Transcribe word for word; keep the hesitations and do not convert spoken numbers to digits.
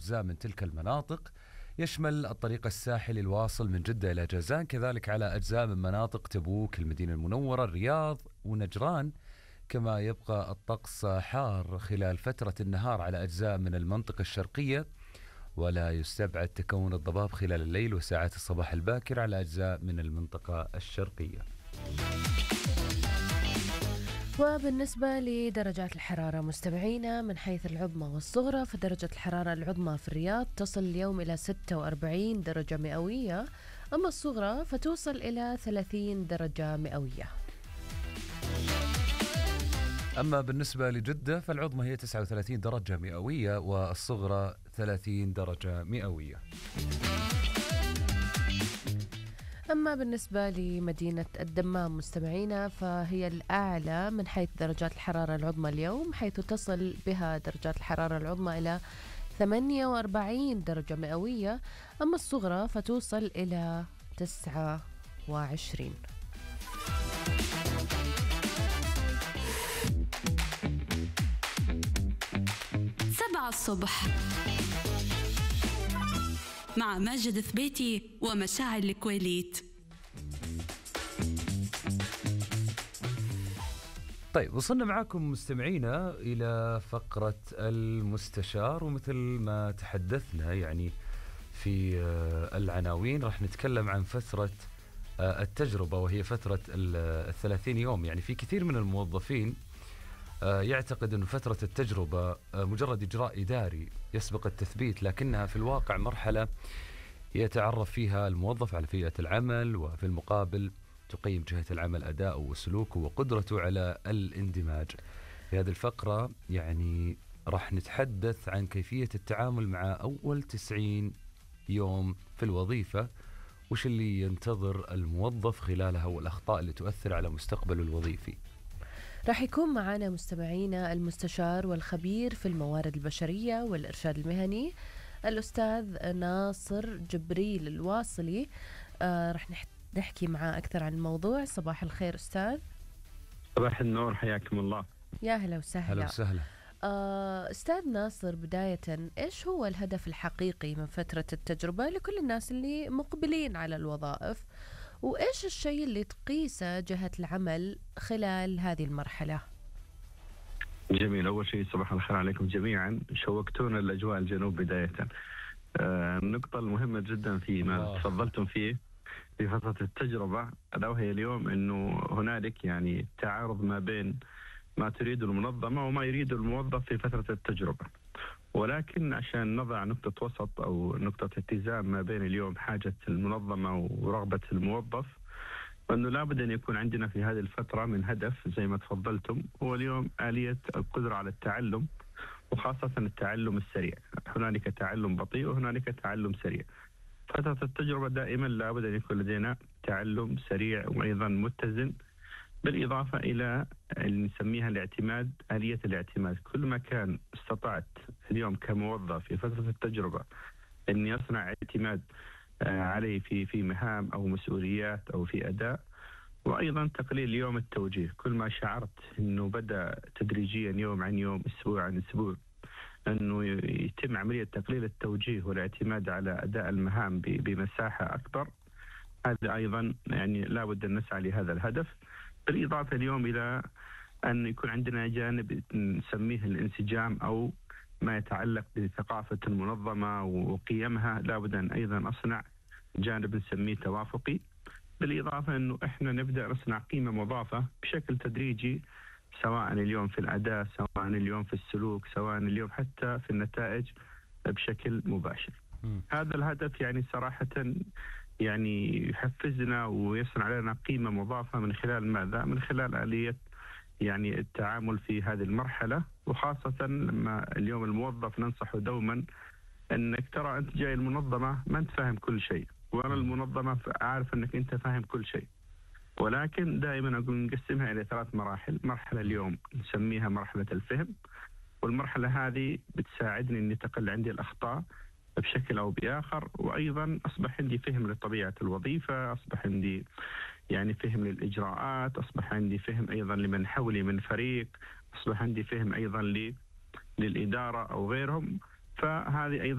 أجزاء من تلك المناطق، يشمل الطريق الساحلي الواصل من جدة إلى جازان، كذلك على أجزاء من مناطق تبوك، المدينة المنورة، الرياض ونجران. كما يبقى الطقس حار خلال فترة النهار على أجزاء من المنطقة الشرقية، ولا يستبعد تكون الضباب خلال الليل وساعات الصباح الباكر على أجزاء من المنطقة الشرقية. وبالنسبة لدرجات الحرارة مستمعينا من حيث العظمى والصغرى، فدرجة الحرارة العظمى في الرياض تصل اليوم إلى ستة وأربعين درجة مئوية، أما الصغرى فتوصل إلى ثلاثين درجة مئوية. أما بالنسبة لجدة فالعظمى هي تسعة وثلاثين درجة مئوية والصغرى ثلاثين درجة مئوية. أما بالنسبة لمدينة الدمام مستمعينا فهي الأعلى من حيث درجات الحرارة العظمى اليوم، حيث تصل بها درجات الحرارة العظمى إلى ثمانية وأربعين درجة مئوية، أما الصغرى فتوصل إلى تسعة وعشرين. سبعة الصبح مع ماجد ثبيتي ومشاعر الكويليت. طيب وصلنا معاكم مستمعينا إلى فقرة المستشار، ومثل ما تحدثنا يعني في العناوين راح نتكلم عن فترة التجربة، وهي فترة الثلاثين يوم. يعني في كثير من الموظفين يعتقد أن فترة التجربة مجرد إجراء إداري يسبق التثبيت، لكنها في الواقع مرحلة يتعرف فيها الموظف على بيئة العمل، وفي المقابل تقيم جهة العمل أداءه وسلوكه وقدرته على الاندماج. في هذه الفقرة يعني راح نتحدث عن كيفية التعامل مع أول تسعين يوم في الوظيفة، وش اللي ينتظر الموظف خلالها والأخطاء اللي تؤثر على مستقبله الوظيفي. راح يكون معنا مستمعينا المستشار والخبير في الموارد البشرية والإرشاد المهني الأستاذ ناصر جبريل الواصلي. آه راح نحكي معاه أكثر عن الموضوع. صباح الخير أستاذ. صباح النور، حياكم الله. يا هلا وسهلا. هلا وسهلا. آه أستاذ ناصر، بداية إيش هو الهدف الحقيقي من فترة التجربة لكل الناس اللي مقبلين على الوظائف، وإيش الشيء اللي تقيسه جهة العمل خلال هذه المرحلة؟ جميل. أول شيء صباح الخير عليكم جميعا، شوقتونا الأجواء الجنوب بداية. آه النقطة المهمة جدا في ما تفضلتم فيه في فترة التجربة ألا وهي اليوم أنه هنالك يعني تعارض ما بين ما تريد المنظمة وما يريد الموظف في فترة التجربة، ولكن عشان نضع نقطة وسط أو نقطة اتزان ما بين اليوم حاجة المنظمة ورغبة الموظف، وأنه لابد أن يكون عندنا في هذه الفترة من هدف زي ما تفضلتم، هو اليوم آلية القدرة على التعلم، وخاصة التعلم السريع. هنالك تعلم بطيء وهنالك تعلم سريع. فترة التجربة دائما لابد أن يكون لدينا تعلم سريع وأيضا متزن، بالإضافة إلى اللي نسميها الاعتماد، آلية الاعتماد. كل ما كان استطعت اليوم كموظف في فترة التجربة أن يصنع اعتماد عليه في في مهام أو مسؤوليات أو في أداء، وأيضا تقليل اليوم التوجيه. كل ما شعرت أنه بدأ تدريجيا يوم عن يوم، أسبوع عن أسبوع، أنه يتم عملية تقليل التوجيه والاعتماد على أداء المهام بمساحة أكبر، هذا أيضا يعني لا بد أن نسعى لهذا الهدف. بالإضافة اليوم إلى أن يكون عندنا جانب نسميه الانسجام أو ما يتعلق بثقافة المنظمة وقيمها، لا بد أن أيضا أصنع جانب نسميه توافقي. بالإضافة أنه إحنا نبدأ نصنع قيمة مضافة بشكل تدريجي، سواء اليوم في الأداء، سواء اليوم في السلوك، سواء اليوم حتى في النتائج بشكل مباشر. م. هذا الهدف يعني صراحة يعني يحفزنا ويصنع لنا قيمة مضافة من خلال ماذا؟ من خلال آلية يعني التعامل في هذه المرحلة، وخاصة لما اليوم الموظف ننصحه دوما أنك ترى أنت جاي المنظمة ما أنت فاهم كل شيء، وأنا المنظمة عارف أنك أنت فاهم كل شيء، ولكن دائما أقول نقسمها إلى ثلاث مراحل. مرحلة اليوم نسميها مرحلة الفهم، والمرحلة هذه بتساعدني أن تقل عندي الأخطاء بشكل أو بآخر، وأيضا أصبح عندي فهم لطبيعة الوظيفة، أصبح عندي يعني فهم للإجراءات، أصبح عندي فهم أيضا لمن حولي من فريق، أصبح عندي فهم أيضا للإدارة أو غيرهم. فهذه أيضا